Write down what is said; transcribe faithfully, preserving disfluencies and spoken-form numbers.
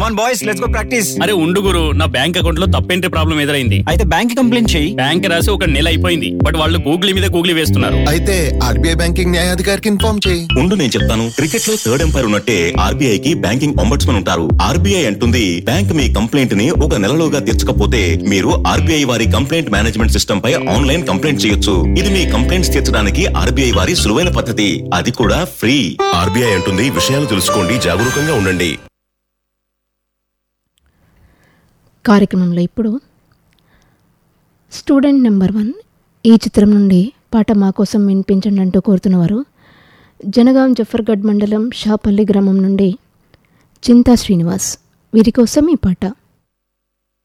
Come on boys, let's go practice. అరే ఉండు గురు, నా బ్యాంక్ అకౌంట్ లో తప్పేంట్రీ ప్రాబ్లం ఎదురైంది. అయితే బ్యాంక్ కంప్లైంట్ చెయ్యి. బ్యాంక్ రాసి ఒక నెల అయిపోయింది, బట్ వాళ్ళు గూగుల్ మీద గూగుల్ వేస్తున్నారు. అయితే ఆర్బీఐ బ్యాంకింగ్ న్యాయాధికారికి ఇన్ఫార్మ్ చేయి. ఉండు నేను చెప్తాను. క్రికెట్ లో థర్డ్ ఎంపైర్ ఉన్నట్టే ఆర్బీఐ కి బ్యాంకింగ్ అంబడ్స్మన్ ఉంటారు. ఆర్బీఐ అంటుంది బ్యాంక్ మీ కంప్లైంట్ ని ఒక నెలలోగా తీర్చకపోతే మీరు ఆర్బీఐ వారి కంప్లైంట్ మేనేజ్మెంట్ సిస్టమ్ పై ఆన్లైన్ కంప్లైంట్ చేయొచ్చు. ఇది మీ కంప్లైంట్స్ తీర్చడానికి ఆర్బీఐ వారి సులువైన పద్ధతి, అది కూడా ఫ్రీ. ఆర్బీఐ అంటుంది విషయాలు తెలుసుకోండి, జాగరూకంగా ఉండండి. కార్యక్రమంలో ఇప్పుడు స్టూడెంట్ నెంబర్ వన్ ఈ చిత్రం నుండి పాట మా కోసం వినిపించండి అంటూ కోరుతున్నవారు జనగాం జఫర్గఢ్ మండలం షాపల్లి గ్రామం నుండి చింతా శ్రీనివాస్. వీరి కోసం ఈ పాట.